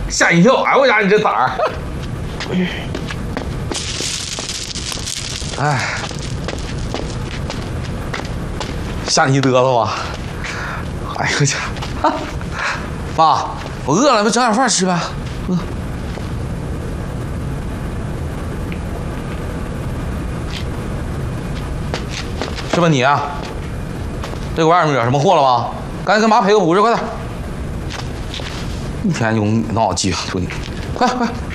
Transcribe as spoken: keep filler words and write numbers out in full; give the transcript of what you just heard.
吓一跳！哎，我家你这胆儿！哎，吓你一嘚瑟吧！哎呦我去！爸，我饿了，不整点饭吃呗？饿。是吧你啊？这个外面惹什么祸了吧？赶紧跟妈赔个不是，快点！一天就闹记，兄弟，快快！